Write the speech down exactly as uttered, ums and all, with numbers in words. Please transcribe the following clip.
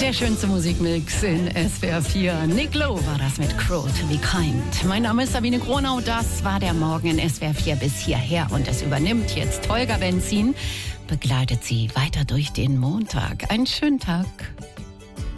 Der schönste Musikmix in S W R vier. Nick Lowe war das mit Cruel to be Kind. Mein Name ist Sabine Gronau. Das war der Morgen in S W R vier bis hierher. Und es übernimmt jetzt Holger Benzin. Begleitet Sie weiter durch den Montag. Einen schönen Tag.